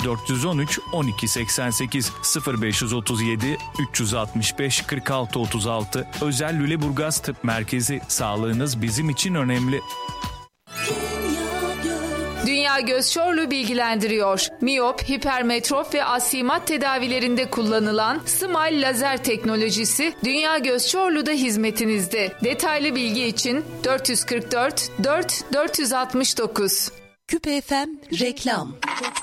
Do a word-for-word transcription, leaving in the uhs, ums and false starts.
dört on üç on iki seksen sekiz sıfır beş otuz yedi üç altı beş kırk altı otuz altı. Özel Lüleburgaz Tıp Merkezi. Sağlığınız bizim için önemli. Dünya Göz Çorlu bilgilendiriyor. Miyop, hipermetrop ve astigmat tedavilerinde kullanılan Smile lazer teknolojisi Dünya Göz Çorlu'da hizmetinizde. Detaylı bilgi için dört kırk dört dört dört altı dokuz. Küpe F M reklam.